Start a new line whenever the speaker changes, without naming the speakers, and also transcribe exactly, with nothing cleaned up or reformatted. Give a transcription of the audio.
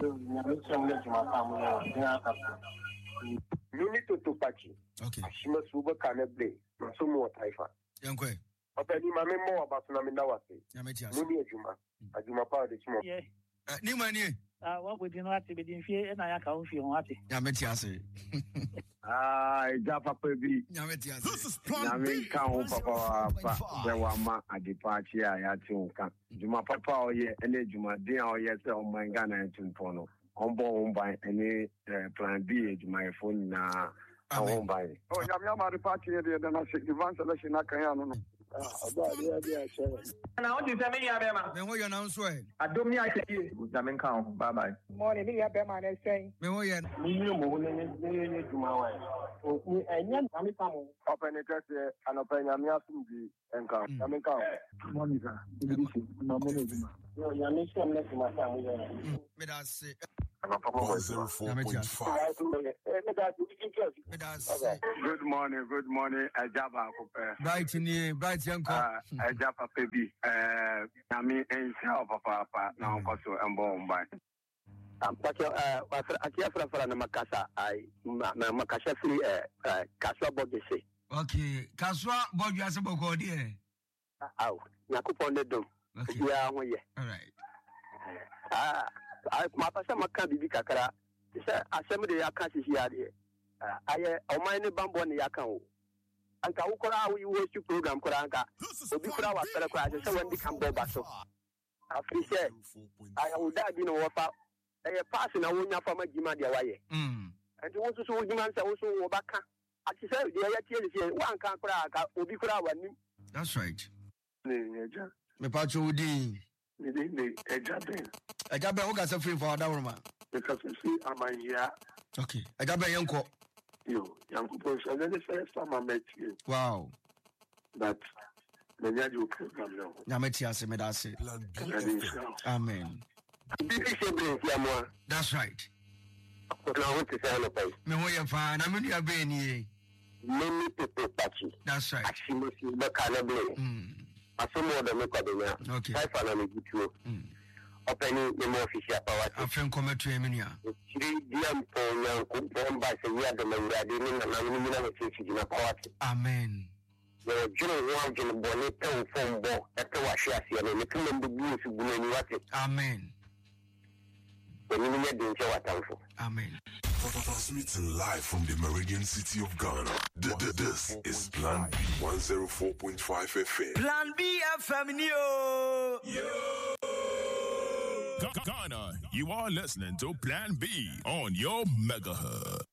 Minute to Pachi.
Okay.
She must over Canable. So more Taifa.
Young Quay.
Open my memoir about Naminawasi.
Yametias.
Nuni Juma. Ajuma Power the Small.
Yeah.
Nimani.
Ah, what would you not be in fear and I can't feel happy?
Yametias.
Ah, Jaffa Pebi.
Yametias.
This is Plan
Yami
B.
kan papa pa Jawama adipachi ya yati kan. Juma papa oye ene juma din oye se o manga na tumpo no. Ombo omba ene Plan B juma phone na omba.
Oh, Yamia Maripachi, the Nasi Divan selection. I can't.
Now, what do you tell me, Abema?
Then what you announce? I
don't mean I say you. Jamin count. Bye bye.
Morning, me Abema is saying.
Me what you?
Open it and open Yamia Sumbi and come. Yamin count.
Monica.
No, Yamin next to my family.
Me that say.
one oh four point five.
Good morning, good morning. Ajaba Coupe.
Bright in here, bright young
Uh, Ajaba Pebi. Uh, Yami and Shao Papa, now also and Bombay.
I'm talking, uh, I can't for Makasa. I, Makasha free, uh, Kaswa Bogese.
Okay, Kaswa Bogu as a Bogo, dear.
Oh, Nakupon the Dome.
Okay.
Yeah,
all right.
Ah, I, my pastor Makan Bibi Kakara. Assembly Akasi here. I, oh, my name Bamboni Yakan. Anka ukora we watch you program koranka obi kora wa pere kwa se when become boba so afise I would die be no wafa e pass na wonya fama gima dia waye
mm
and won so so gima nsa wo so wo baka ati se dia ya tie se wan kan kora aka obi kora wa nim.
That's right.
Ne eja
Me pacho udi
ne ne eja ben
eja ben wo ga se free for that woman
because see amanya.
Okay, eja ben yenko
Yo, young people, so then the first time I met you.
wow.
But the new program now.
Yametias me that say.
Plan B.
Amen. That's right.
Now what is the
Me wo ye fa na me nua be ni.
Many people touchy.
That's right.
Actually, the cannabis.
Mm.
I saw more than me.
Okay.
I finally get you.
Mm.
Opening the more official power.
I think come to me nia.
Three diam for young compon by the year the Muradi and I'm in a power.
Amen.
The general one in Bonnet phone ball at the Washia and the two of the blues who will what it.
Amen.
When you get the enjoy.
Amen.
Transmitting live from the Meridian City of Ghana. This is Plan B one oh four point five F M.
Plan B F M yo.
Yo. Ghana, you are listening to Plan B on your megahertz.